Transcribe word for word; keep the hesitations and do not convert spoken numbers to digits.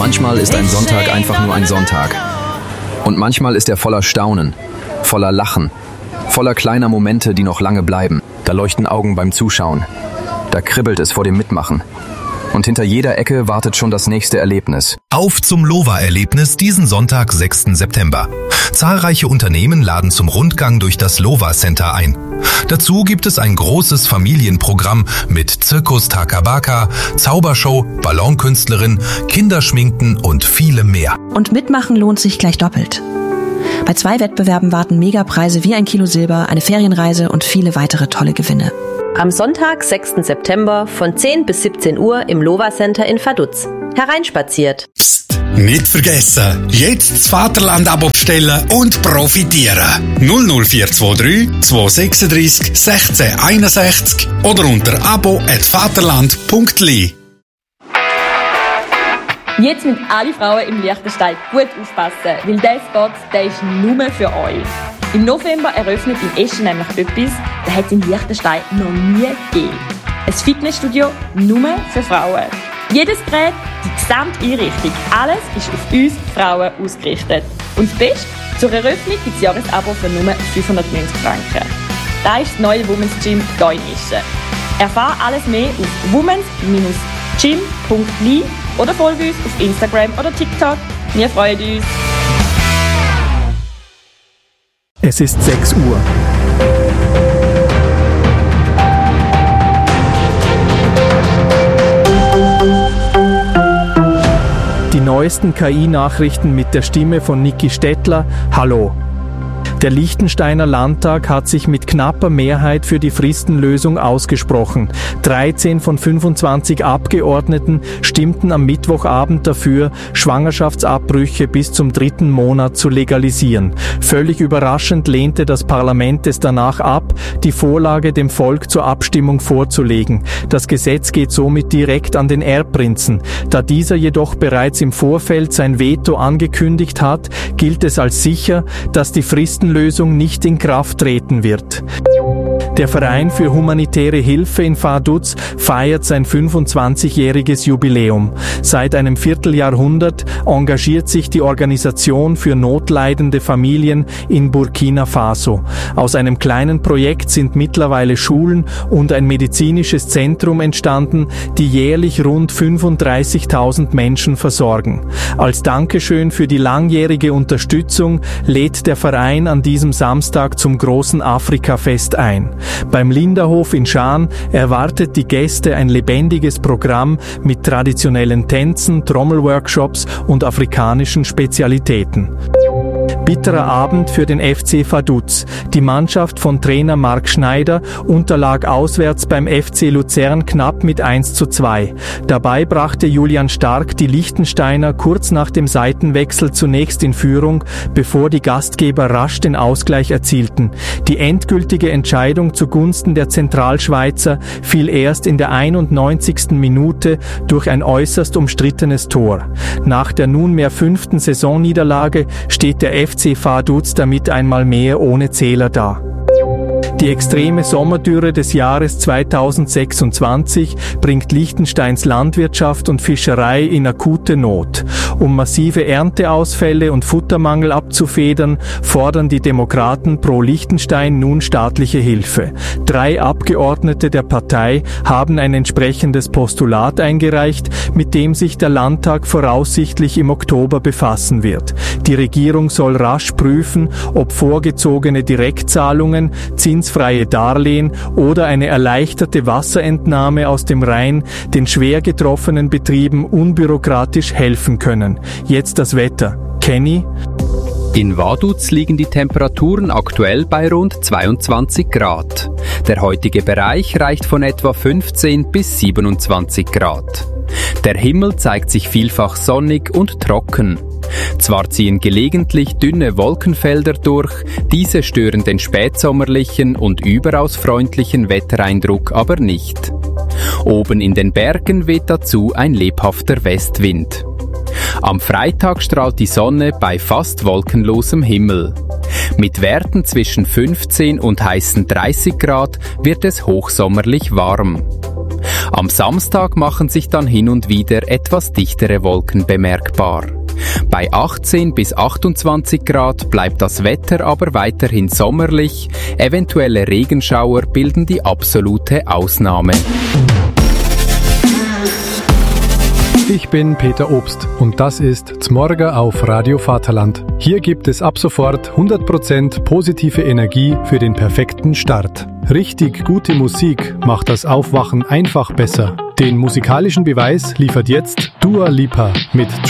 Manchmal ist ein Sonntag einfach nur ein Sonntag. Und manchmal ist er voller Staunen, voller Lachen, voller kleiner Momente, die noch lange bleiben. Da leuchten Augen beim Zuschauen. Da kribbelt es vor dem Mitmachen. Und hinter jeder Ecke wartet schon das nächste Erlebnis. Auf zum Lova-Erlebnis diesen Sonntag, sechsten September. Zahlreiche Unternehmen laden zum Rundgang durch das Lova Center ein. Dazu gibt es ein großes Familienprogramm mit Zirkus Takabaka, Zaubershow, Ballonkünstlerin, Kinderschminken und vielem mehr. Und mitmachen lohnt sich gleich doppelt. Bei zwei Wettbewerben warten Megapreise wie ein Kilo Silber, eine Ferienreise und viele weitere tolle Gewinne. Am Sonntag, sechsten September von zehn bis siebzehn Uhr im Lova Center in Vaduz. Hereinspaziert. Psst, nicht vergessen, jetzt das Vaterland-Abo bestellen und profitieren. null null vier zwei drei zwei sechs drei sechzehn einundsechzig oder unter abo at vaterland punkt l i. Jetzt müssen alle Frauen im Liechtenstein gut aufpassen, weil dieser Spot, der ist nur für euch. Im November eröffnet in Eschen nämlich etwas, das hat es in Liechtenstein noch nie gegeben. Ein Fitnessstudio nur für Frauen. Jedes Gerät, die gesamte Einrichtung, alles ist auf uns Frauen ausgerichtet. Und das Beste, zur Eröffnung gibt es Jahresabo für nur fünfhundertneunzig Franken. Das ist das neue Women's Gym hier in Eschen. Erfahre alles mehr auf womens Bindestrich gym punkt l i oder folge uns auf Instagram oder TikTok. Wir freuen uns. Es ist sechs Uhr. Die neuesten K I-Nachrichten mit der Stimme von Niki Stettler. Hallo. Der Liechtensteiner Landtag hat sich mit knapper Mehrheit für die Fristenlösung ausgesprochen. dreizehn von fünfundzwanzig Abgeordneten stimmten am Mittwochabend dafür, Schwangerschaftsabbrüche bis zum dritten Monat zu legalisieren. Völlig überraschend lehnte das Parlament es danach ab, die Vorlage dem Volk zur Abstimmung vorzulegen. Das Gesetz geht somit direkt an den Erbprinzen. Da dieser jedoch bereits im Vorfeld sein Veto angekündigt hat, gilt es als sicher, dass die Fristenlösung nicht in Kraft treten wird. Der Verein für humanitäre Hilfe in Vaduz feiert sein fünfundzwanzigjähriges Jubiläum. Seit einem Vierteljahrhundert engagiert sich die Organisation für notleidende Familien in Burkina Faso. Aus einem kleinen Projekt sind mittlerweile Schulen und ein medizinisches Zentrum entstanden, die jährlich rund fünfunddreißigtausend Menschen versorgen. Als Dankeschön für die langjährige Unterstützung lädt der Verein an diesem Samstag zum großen Afrika-Fest ein. Beim Linderhof in Schaan erwartet die Gäste ein lebendiges Programm mit traditionellen Tänzen, Trommelworkshops und afrikanischen Spezialitäten. Bitterer Abend für den F C Vaduz. Die Mannschaft von Trainer Marc Schneider unterlag auswärts beim F C Luzern knapp mit eins zu zwei. Dabei brachte Julian Stark die Liechtensteiner kurz nach dem Seitenwechsel zunächst in Führung, bevor die Gastgeber rasch den Ausgleich erzielten. Die endgültige Entscheidung zugunsten der Zentralschweizer fiel erst in der einundneunzigsten Minute durch ein äußerst umstrittenes Tor. Nach der nunmehr fünften Saisonniederlage steht der F C Vaduz damit einmal mehr ohne Zähler da. Die extreme Sommerdürre des Jahres zweitausendsechsundzwanzig bringt Liechtensteins Landwirtschaft und Fischerei in akute Not. Um massive Ernteausfälle und Futtermangel abzufedern, fordern die Demokraten pro Liechtenstein nun staatliche Hilfe. Drei Abgeordnete der Partei haben ein entsprechendes Postulat eingereicht, mit dem sich der Landtag voraussichtlich im Oktober befassen wird. Die Regierung soll rasch prüfen, ob vorgezogene Direktzahlungen, zinsfreie Darlehen oder eine erleichterte Wasserentnahme aus dem Rhein den schwer getroffenen Betrieben unbürokratisch helfen können. Jetzt das Wetter. Kenny? In Vaduz liegen die Temperaturen aktuell bei rund zweiundzwanzig Grad. Der heutige Bereich reicht von etwa fünfzehn bis siebenundzwanzig Grad. Der Himmel zeigt sich vielfach sonnig und trocken. Zwar ziehen gelegentlich dünne Wolkenfelder durch, diese stören den spätsommerlichen und überaus freundlichen Wettereindruck aber nicht. Oben in den Bergen weht dazu ein lebhafter Westwind. Am Freitag strahlt die Sonne bei fast wolkenlosem Himmel. Mit Werten zwischen fünfzehn und heißen dreißig Grad wird es hochsommerlich warm. Am Samstag machen sich dann hin und wieder etwas dichtere Wolken bemerkbar. Bei achtzehn bis achtundzwanzig Grad bleibt das Wetter aber weiterhin sommerlich, eventuelle Regenschauer bilden die absolute Ausnahme. Ich bin Peter Obst und das ist Zmorga auf Radio Vaterland. Hier gibt es ab sofort hundert Prozent positive Energie für den perfekten Start. Richtig gute Musik macht das Aufwachen einfach besser. Den musikalischen Beweis liefert jetzt Dua Lipa mit